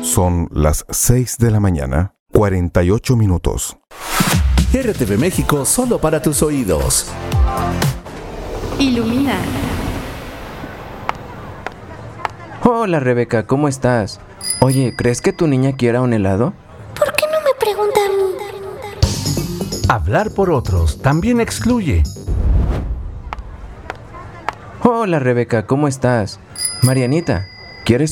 Son las 6 de la mañana, 48 minutos. RTV México solo para tus oídos. Ilumina. Hola Rebeca, ¿cómo estás? Oye, ¿crees que tu niña quiera un helado? ¿Por qué no me pregunta a mí? Hablar por otros también excluye. Hola Rebeca, ¿cómo estás? Marianita,